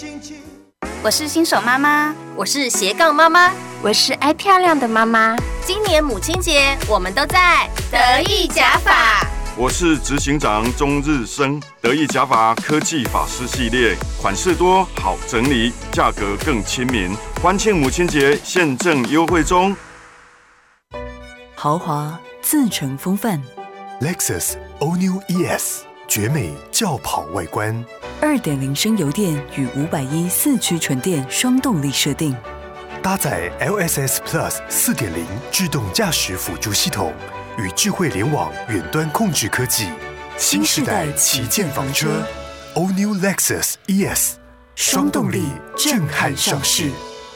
亲戚。 我是新手妈妈， 我是斜杠妈妈， 我是爱漂亮的妈妈。 今年母亲节，我们都在得意假发。 我是执行长钟日升，得意假发科技发饰系列，款式多，好整理，价格更亲民。欢庆母亲节，现正优惠中。 豪华自成风范 Lexus All New ES 绝美轿跑外观 ，2.0升油电与510四驱纯电双动力设定， 搭载 LSS Plus 4.0自动驾驶辅助系统与智慧联网远端控制科技，新时代旗舰房车 All New Lexus ES 双动力震撼上市。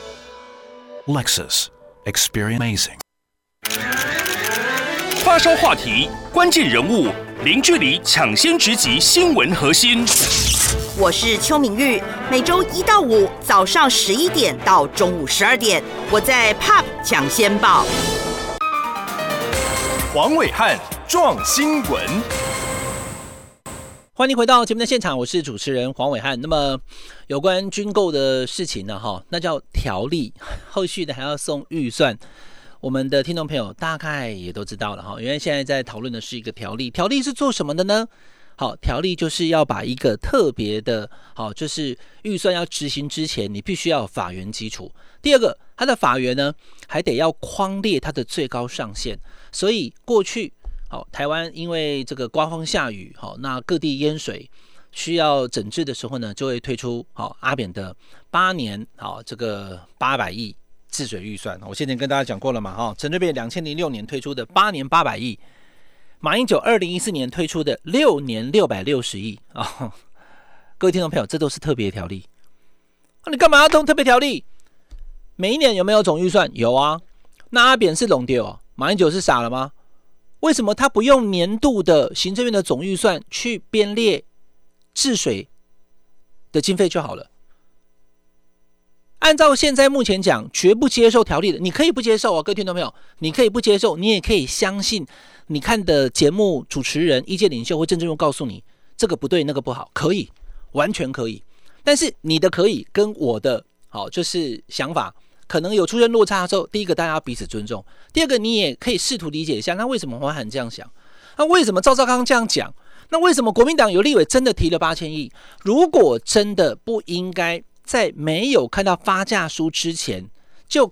Lexus Experience Amazing。 发烧话题，关键人物，零距离抢先直击新闻核心。 我是邱明玉，每周1到5早上11点到中午12点，我在 Pop 抢先报。 黄伟汉撞新闻， 欢迎回到节目的现场，我是主持人黄伟汉。那么有关军购的事情呢，那叫条例，后续的还要送预算。我们的听众朋友大概也都知道了哈，因为现在在讨论的是一个条例，条例是做什么的呢？好，条例就是要把一个特别的，好，就是预算要执行之前，你必须要有法源基础。第二个，它的法源呢，还得要匡列它的最高上限。所以过去，好，台湾因为这个刮风下雨，好，那各地淹水，需要整治的时候呢，就会推出好阿扁的8年，好这个800亿。治水预算，我先前跟大家讲过了嘛，陈水扁2006年推出的8年800亿，马英九2014年推出的6年660亿啊，各位听众朋友，这都是特别条例。你干嘛要动特别条例？每一年有没有总预算？有啊。那阿扁是弄丢，马英九是傻了吗？为什么他不用年度的行政院的总预算去编列治水的经费就好了？按照现在目前讲，绝不接受条例的，你可以不接受各位听众朋友，你可以不接受，你也可以相信你看的节目主持人、意见领袖或政治人物告诉你这个不对，那个不好，可以，完全可以。但是你的可以跟我的好就是想法可能有出现落差的时候，第一个大家要彼此尊重，第二个你也可以试图理解一下，那为什么黄涵这样想？那为什么赵少康这样讲？那为什么国民党有立委真的提了8000亿？如果真的不应该在没有看到发价书之前